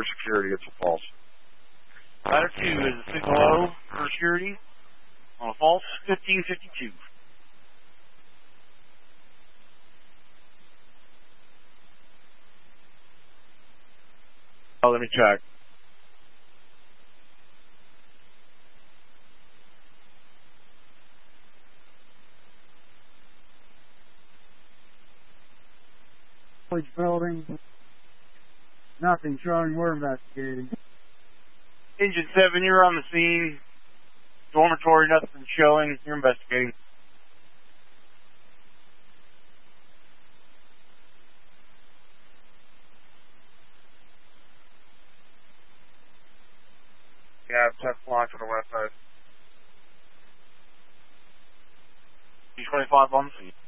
for security. It's a false. Ladder 2 is a signal O for security on a false 1552. Oh, let me check. College building. Nothing showing. We're investigating. Engine 7, you're on the scene. Dormitory, nothing showing. You're investigating. Yeah, test launch on the west side. D25 on the scene.